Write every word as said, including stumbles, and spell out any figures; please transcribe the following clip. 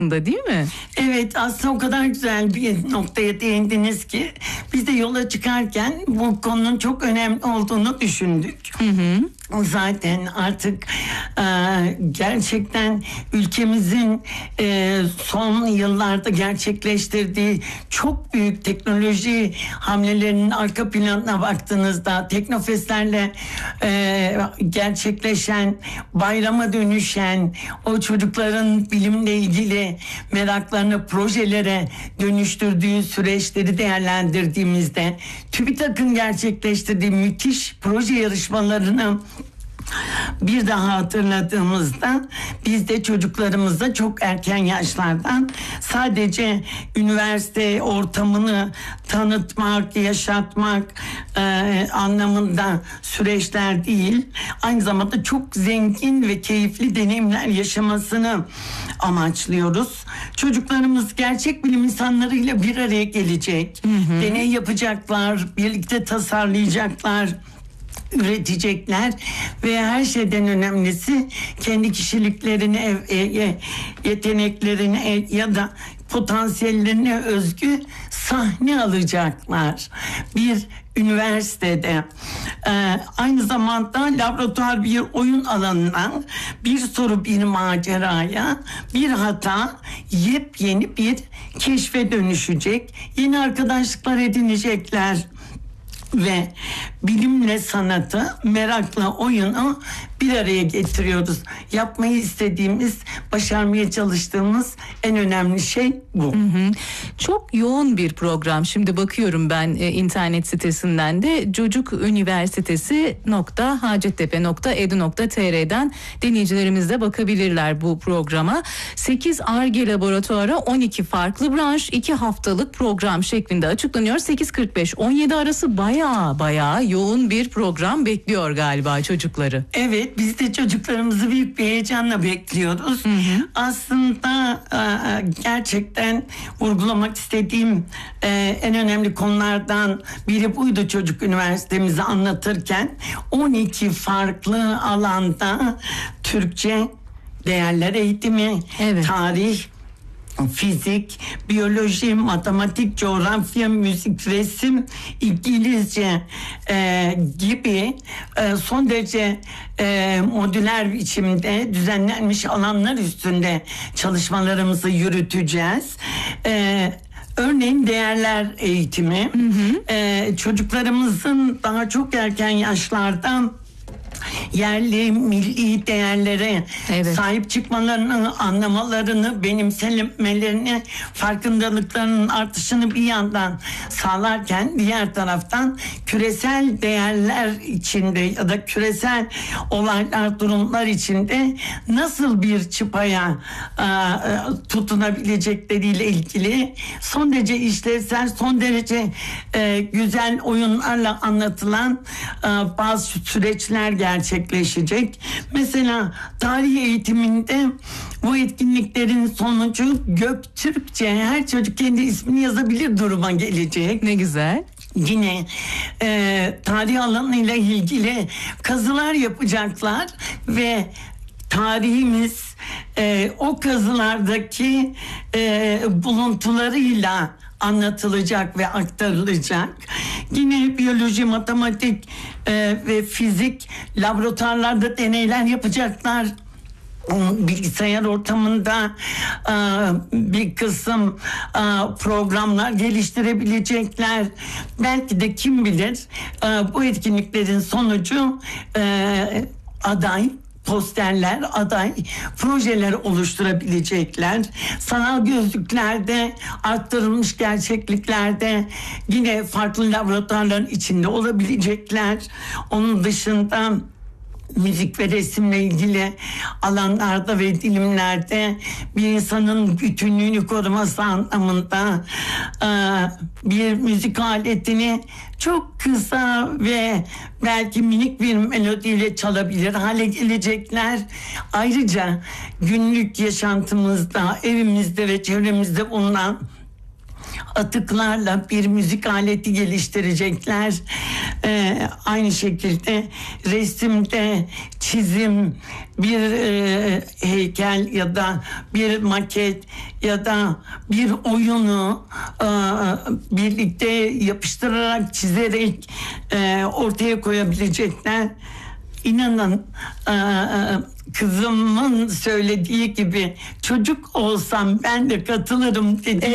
değil mi? Evet, aslında o kadar güzel bir noktaya değindiniz ki biz de yola çıkarken bu konunun çok önemli olduğunu düşündük. Hı hı. Zaten artık e, gerçekten ülkemizin e, son yıllarda gerçekleştirdiği çok büyük teknoloji hamlelerinin arka planına baktığınızda teknofestlerle e, gerçekleşen, bayrama dönüşen, o çocukların bilimle ilgili meraklarını projelere dönüştürdüğü süreçleri değerlendirdiğimizde TÜBİTAK'ın gerçekleştirdiği müthiş proje yarışmalarını bir daha hatırladığımızda biz de çocuklarımıza çok erken yaşlardan sadece üniversite ortamını tanıtmak, yaşatmak e, anlamında süreçler değil, aynı zamanda çok zengin ve keyifli deneyimler yaşamasını amaçlıyoruz. Çocuklarımız gerçek bilim insanlarıyla bir araya gelecek, hı hı. deney yapacaklar, birlikte tasarlayacaklar, üretecekler ve her şeyden önemlisi kendi kişiliklerine, yeteneklerine ya da potansiyellerine özgü sahne alacaklar. Bir üniversitede ee, aynı zamanda laboratuvar bir oyun alanından bir soru bir maceraya, bir hata yepyeni bir keşfe dönüşecek. Yeni arkadaşlıklar edinecekler. Ve bilimle sanatı, merakla oyunu bir araya getiriyoruz. Yapmayı istediğimiz, başarmaya çalıştığımız en önemli şey bu. Hı hı. Çok yoğun bir program. Şimdi bakıyorum ben e, internet sitesinden de Çocuk Üniversitesi nokta hacettepe nokta edu nokta tr'den dinleyicilerimiz de bakabilirler bu programa. sekiz Ar-Ge laboratuvarı, on iki farklı branş, iki haftalık program şeklinde açıklanıyor. sekiz kırk beş on yedi arası baya baya yoğun bir program bekliyor galiba çocukları. Evet, biz de çocuklarımızı büyük bir heyecanla bekliyoruz. Hı hı. Aslında gerçekten vurgulamak istediğim en önemli konulardan biri buydu çocuk üniversitemizi anlatırken. on iki farklı alanda Türkçe, değerler eğitimi, evet. tarih, fizik, biyoloji, matematik, coğrafya, müzik, resim, İngilizce e, gibi e, son derece e, modüler biçimde düzenlenmiş alanlar üstünde çalışmalarımızı yürüteceğiz. E, Örneğin değerler eğitimi, hı hı. E, çocuklarımızın daha çok erken yaşlardan yerli, milli değerlere evet. sahip çıkmalarını, anlamalarını, benimsemelerini, farkındalıklarının artışını bir yandan sağlarken diğer taraftan küresel değerler içinde ya da küresel olaylar, durumlar içinde nasıl bir çıpaya e, tutunabilecekleriyle ilgili son derece işlevsel, son derece e, güzel oyunlarla anlatılan e, bazı süreçler gerçekleşecek. Mesela tarih eğitiminde bu etkinliklerin sonucu Göktürkçe, her çocuk kendi ismini yazabilir duruma gelecek. Ne güzel. Yine e, tarih alanıyla ilgili kazılar yapacaklar ve tarihimiz e, o kazılardaki e, buluntularıyla anlatılacak ve aktarılacak. Yine biyoloji, matematik e, ve fizik laboratuvarlarda deneyler yapacaklar. Bilgisayar ortamında e, bir kısım e, programlar geliştirebilecekler. Belki de kim bilir e, bu etkinliklerin sonucu e, aday posterler, aday projeler oluşturabilecekler. Sanal gözlüklerde, arttırılmış gerçekliklerde yine farklı laboratuvarların içinde olabilecekler. Onun dışında müzik ve resimle ilgili alanlarda ve dilimlerde bir insanın bütünlüğünü koruması anlamında e, bir müzik aletini çok kısa ve belki minik bir melodiyle çalabilir hale gelecekler. Ayrıca günlük yaşantımızda, evimizde ve çevremizde bulunan atıklarla bir müzik aleti geliştirecekler. E, aynı şekilde resimde, çizim, bir e, heykel ya da bir maket ya da bir oyunu e, birlikte yapıştırarak, çizerek e, ortaya koyabilecekler. İnanın e, kızımın söylediği gibi çocuk olsam ben de katılırım dedi.